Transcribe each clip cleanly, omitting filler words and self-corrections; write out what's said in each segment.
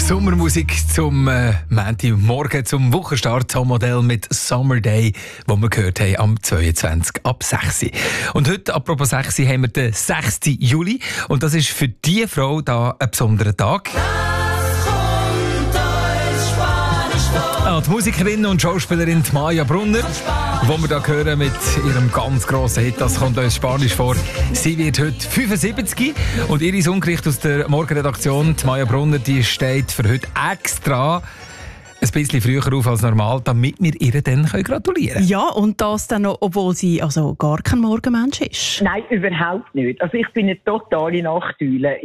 Sommermusik zum Montagmorgen, zum Wochenstart, zum Modell mit Summer Day, wo wir gehört haben am 22 ab 6. Und heute, apropos 6, haben wir den 6. Juli. Und das ist für diese Frau da ein besonderer Tag. Die Musikerin und Schauspielerin Maja Brunner, die wir hier hören mit ihrem ganz grossen Hit, das kommt uns Spanisch vor. Sie wird heute 75 und ihre Songericht aus der Morgenredaktion, Maja Brunner, die steht für heute extra ein bisschen früher auf als normal, damit wir ihr dann gratulieren können. Ja, und das dann noch, obwohl sie also gar kein Morgenmensch ist. Nein, überhaupt nicht. Also ich bin eine totale Nachteule.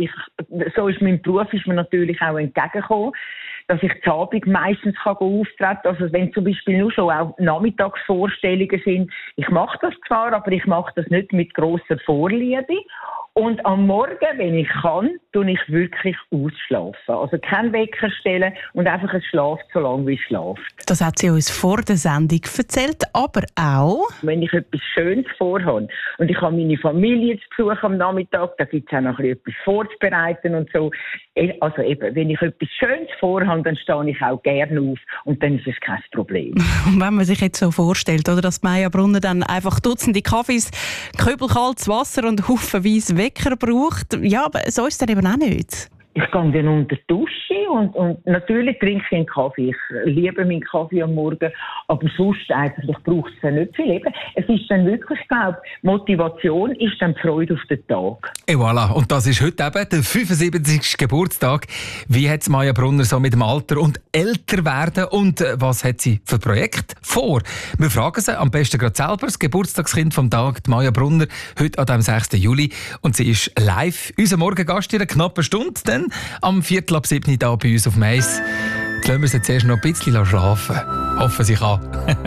So ist mein Beruf ist mir natürlich auch entgegengekommen, dass ich zu Abend meistens auftreten kann. Also wenn zum Beispiel nur schon auch Nachmittagsvorstellungen sind, ich mache das zwar, aber ich mache das nicht mit grosser Vorliebe. Und am Morgen, wenn ich kann, tue ich wirklich ausschlafen. Also kein Wecker stellen und einfach es schlaft so lange, wie es schlaft. Das hat sie uns vor der Sendung erzählt, aber auch... Wenn ich etwas Schönes vorhabe und ich habe meine Familie zu Besuch am Nachmittag, da gibt es auch noch etwas vorzubereiten und so. Also eben, wenn ich etwas Schönes vorhabe, dann stehe ich auch gerne auf und dann ist es kein Problem. Und wenn man sich jetzt so vorstellt, oder, dass Maja Brunner dann einfach Dutzende Kaffees, kübelkaltes Wasser und haufenweise Wecker braucht, ja, aber so ist es dann eben auch nicht. Ich gehe dann unter die Dusche und natürlich trinke ich einen Kaffee. Ich liebe meinen Kaffee am Morgen, aber sonst eigentlich braucht es ja nicht viel. Eben, es ist dann wirklich, glaube ich, Motivation ist dann die Freude auf den Tag. Et voilà, und das ist heute eben der 75. Geburtstag. Wie hat es Maja Brunner so mit dem Alter und älter werden und was hat sie für Projekte vor? Wir fragen sie am besten gerade selber, das Geburtstagskind vom Tag, die Maja Brunner, heute an dem 6. Juli. Und sie ist live, unser Morgengast in einer knappen Stunde, dann am 6:45 hier bei uns auf Mais. Jetzt lassen wir sie zuerst noch ein bisschen schlafen. Hoffen sie kann.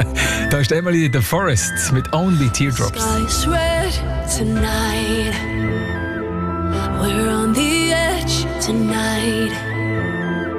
Da ist Emily The Forest mit Only Teardrops. Sky's red tonight. We're on the edge tonight.